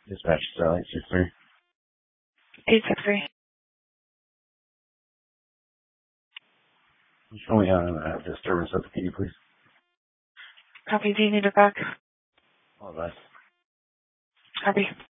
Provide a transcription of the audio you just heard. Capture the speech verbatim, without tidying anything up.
Dispatch Starlight six three. eight six three. Show me on a disturbance at the P D, please. Copy. Do you need it back? All right. Copy.